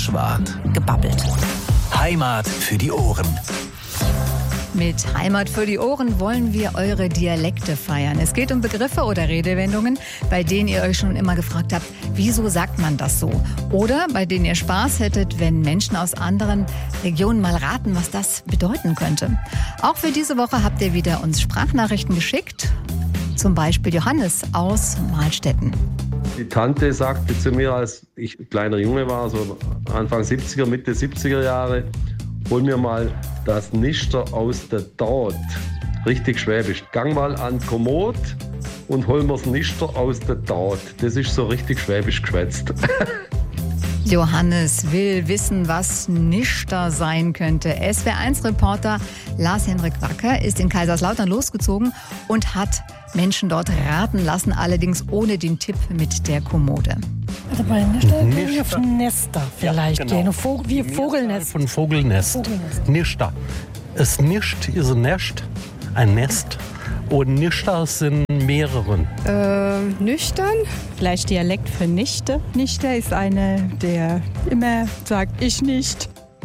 Schwart. Gebabbelt. Heimat für die Ohren. Mit Heimat für die Ohren wollen wir eure Dialekte feiern. Es geht um Begriffe oder Redewendungen, bei denen ihr euch schon immer gefragt habt, wieso sagt man das so? Oder bei denen ihr Spaß hättet, wenn Menschen aus anderen Regionen mal raten, was das bedeuten könnte. Auch für diese Woche habt ihr wieder uns Sprachnachrichten geschickt. Zum Beispiel Johannes aus Mahlstetten. Die Tante sagte zu mir, als ich kleiner Junge war, so Anfang 70er, Mitte 70er Jahre, hol mir mal das Nister aus der Tat. Richtig schwäbisch. Gang mal an die Kommode und hol mir das Nister aus der Tat. Das ist so richtig schwäbisch geschwätzt. Johannes will wissen, was Nister sein könnte. SWR1-Reporter Lars-Henrik Wacker ist in Kaiserslautern losgezogen und hat Menschen dort raten lassen, allerdings ohne den Tipp mit der Kommode. Also bei Nister gehen wir auf Nester vielleicht. Ja, genau. Wie Vogelnest. Von Vogelnest. Nister. Das Nischt ist ein Nest, ein Nest. Und Nister sind mehreren. Nüchtern. Vielleicht Dialekt für Nichte. Nichte ist eine, der immer sagt, ich nicht.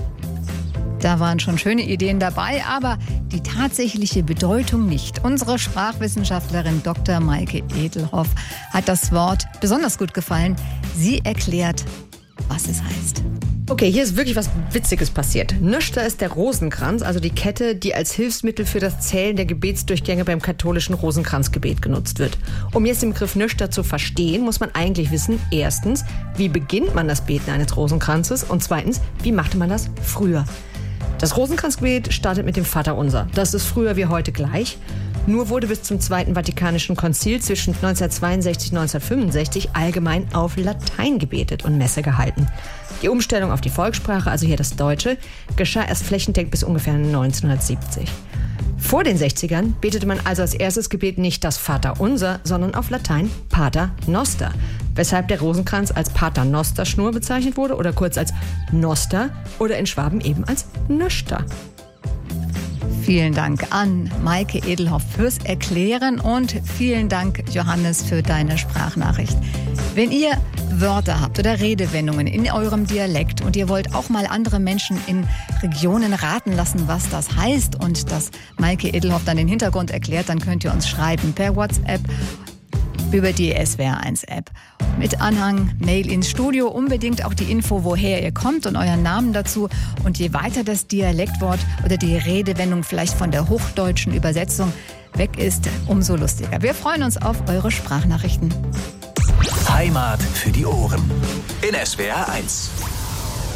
Da waren schon schöne Ideen dabei, aber die tatsächliche Bedeutung nicht. Unsere Sprachwissenschaftlerin Dr. Maike Edelhoff hat das Wort besonders gut gefallen. Sie erklärt, was es heißt. Okay, hier ist wirklich was Witziges passiert. Nöster ist der Rosenkranz, also die Kette, die als Hilfsmittel für das Zählen der Gebetsdurchgänge beim katholischen Rosenkranzgebet genutzt wird. Um jetzt den Begriff Nöster zu verstehen, muss man eigentlich wissen, erstens, wie beginnt man das Beten eines Rosenkranzes und zweitens, wie machte man das früher? Das Rosenkranzgebet startet mit dem Vaterunser. Das ist früher wie heute gleich. Nur wurde bis zum Zweiten Vatikanischen Konzil zwischen 1962 und 1965 allgemein auf Latein gebetet und Messe gehalten. Die Umstellung auf die Volkssprache, also hier das Deutsche, geschah erst flächendeckend bis ungefähr 1970. Vor den 60ern betete man also als erstes Gebet nicht das Vaterunser, sondern auf Latein Pater Noster, weshalb der Rosenkranz als Pater Noster Schnur bezeichnet wurde oder kurz als Noster oder in Schwaben eben als Nöster. Vielen Dank an Maike Edelhoff fürs Erklären und vielen Dank, Johannes, für deine Sprachnachricht. Wenn ihr Wörter habt oder Redewendungen in eurem Dialekt und ihr wollt auch mal andere Menschen in Regionen raten lassen, was das heißt und dass Maike Edelhoff dann den Hintergrund erklärt, dann könnt ihr uns schreiben per WhatsApp über die SWR1-App. Mit Anhang Mail ins Studio, unbedingt auch die Info, woher ihr kommt und euren Namen dazu. Und je weiter das Dialektwort oder die Redewendung vielleicht von der hochdeutschen Übersetzung weg ist, umso lustiger. Wir freuen uns auf eure Sprachnachrichten. Heimat für die Ohren. In SWR1.